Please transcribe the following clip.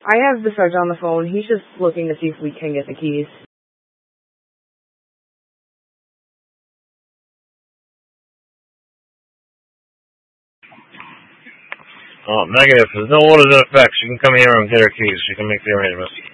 I have the Sarge on the phone. He's just looking to see if we can get the keys. Oh, negative. There's no orders in effect. She can come here and get her keys. She can make the arrangements.